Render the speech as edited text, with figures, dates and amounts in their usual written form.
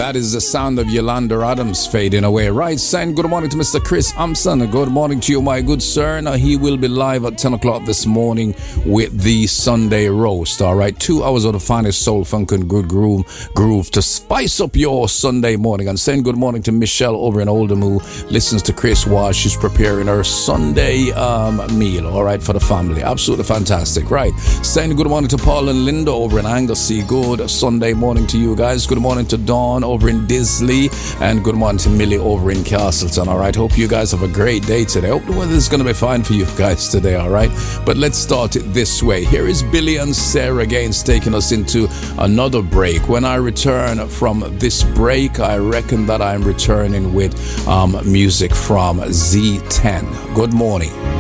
That is the sound of Yolanda Adams fading away. Right, saying good morning to Mr. Chris Amson. Good morning to you, my good sir. Now, he will be live at 10 o'clock this morning with the Sunday roast. All right, 2 hours of the finest soul, funk, and good groove to spice up your Sunday morning. And saying good morning to Michelle over in Oldham, who listens to Chris while she's preparing her Sunday meal, all right, for the family. Absolutely fantastic. Right, saying good morning to Paul and Linda over in Anglesey. Good Sunday morning to you guys. Good morning to Dawn over in Disley, and good morning to Millie over in Castleton. All right, hope you guys have a great day today. Hope the weather is going to be fine for you guys today. All right, but let's start it this way. Here is Billy and Sarah Gaines taking us into another break. When I return from this break, I reckon that I'm returning with music from Z10. Good morning.